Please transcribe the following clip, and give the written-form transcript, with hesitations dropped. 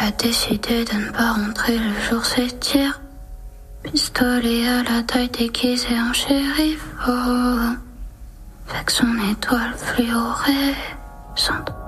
a décidé de ne pas rentrer le jour s'étire. Pistolet à la taille déguisé en shérif, oh. Avec son étoile fluorescente.